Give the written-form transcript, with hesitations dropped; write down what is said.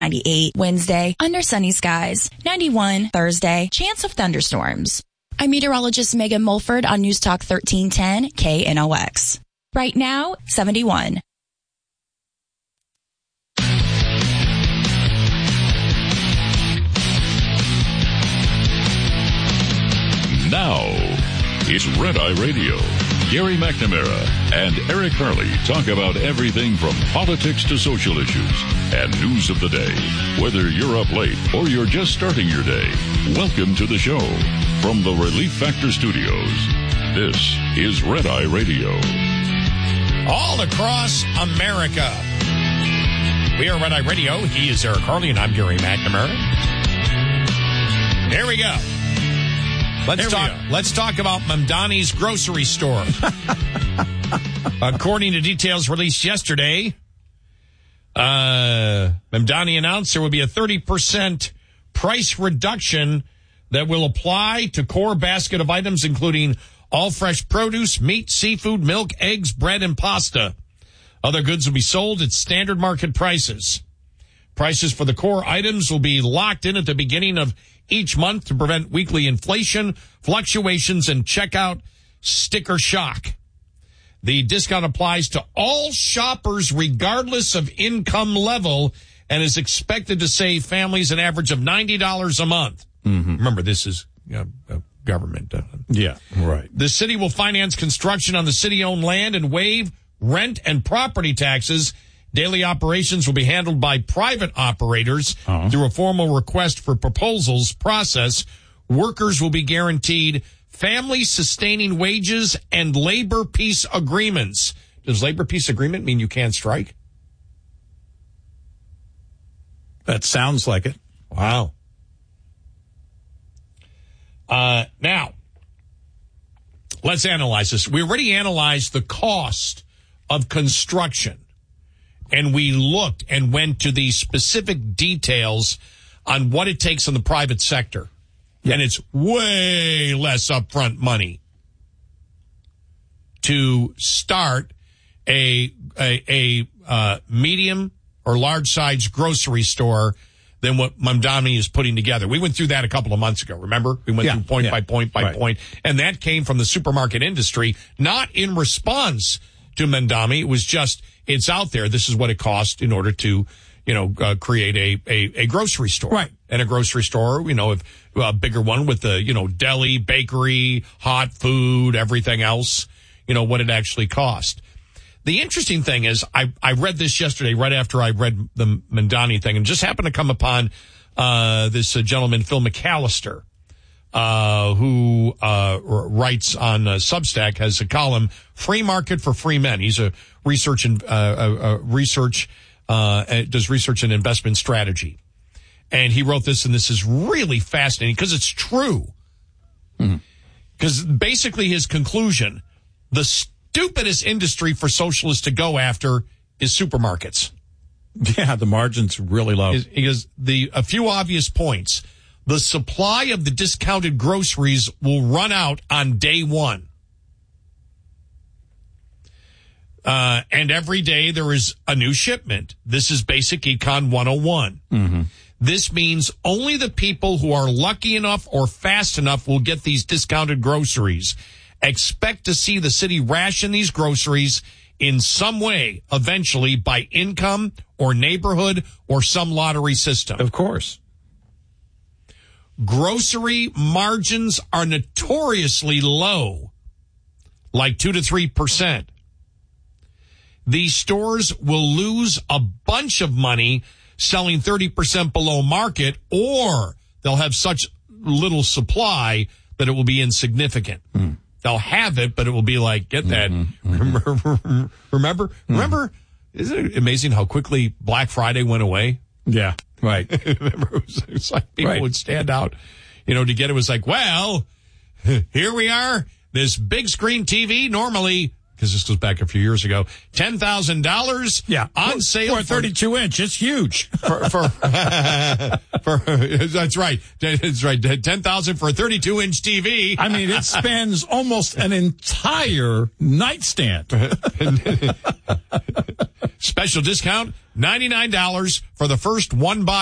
98 Wednesday, under sunny skies. 91 Thursday, chance of thunderstorms. I'm meteorologist Megan Mulford on News Talk 1310 KNOX. Right now, 71. Now, it's Red Eye Radio. Gary McNamara and Eric Harley talk about everything from politics to social issues and news of the day. Whether you're up late or you're just starting your day, welcome to the show. From the Relief Factor Studios, this is Red Eye Radio. All across America. We are Red Eye Radio. He is Eric Harley, and I'm Gary McNamara. There we go. Let's talk about Mamdani's grocery store. According to details released yesterday, Mamdani announced there will be a 30% price reduction that will apply to core basket of items, including all fresh produce, meat, seafood, milk, eggs, bread, and pasta. Other goods will be sold at standard market prices. Prices for the core items will be locked in at the beginning of each month to prevent weekly inflation, fluctuations, and checkout sticker shock. The discount applies to all shoppers regardless of income level and is expected to save families an average of $90 a month. Mm-hmm. Remember, this is government. Yeah, right. The city will finance construction on the city-owned land and waive rent and property taxes. Daily operations will be handled by private operators through a formal request for proposals process. Workers will be guaranteed family-sustaining wages and labor peace agreements. Does labor peace agreement mean you can't strike? That sounds like it. Wow. Now, let's analyze this. We already analyzed the cost of construction. And we looked and went to the specific details on what it takes in the private sector. Yeah. And it's way less upfront money to start a medium or large size grocery store than what Mamdani is putting together. We went through that a couple of months ago. Remember? We went through point by point by point. And that came from the supermarket industry, not in response to Mamdani. It was just, it's out there. This is what it cost in order to, create a grocery store. Right. And a grocery store, a bigger one with the, deli, bakery, hot food, everything else, what it actually cost. The interesting thing is I read this yesterday right after I read the Mamdani thing and just happened to come upon, this gentleman, Phil McAllister, who writes on Substack, has a column, Free Market for Free Men. He's a does research and investment strategy. And he wrote this, and this is really fascinating because it's true. Because basically his conclusion, the stupidest industry for socialists to go after is supermarkets. Yeah, the margin's really low. Because a few obvious points. The supply of the discounted groceries will run out on day one. And every day there is a new shipment. This is basic econ 101. Mm-hmm. This means only the people who are lucky enough or fast enough will get these discounted groceries. Expect to see the city ration these groceries in some way, eventually, by income or neighborhood or some lottery system. Of course. Grocery margins are notoriously low, like 2 to 3%. These stores will lose a bunch of money selling 30% below market, or they'll have such little supply that it will be insignificant. They'll have it, but it will be like, get that. Remember? Isn't it amazing how quickly Black Friday went away? Yeah, right. Remember, it was like people would stand out, to get it. Was like, well, here we are, this big screen TV, normally, because this goes back a few years ago, $10,000 on sale for a 32-inch. It's huge. That's right. That's right. $10,000 for a 32-inch TV. I mean, it spans almost an entire nightstand. Special discount, $99 for the first one box.